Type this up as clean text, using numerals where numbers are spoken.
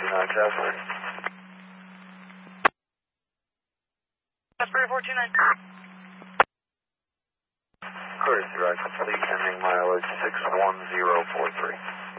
Jasper. Jasper 429. Courtesy ride complete, ending mileage 61043.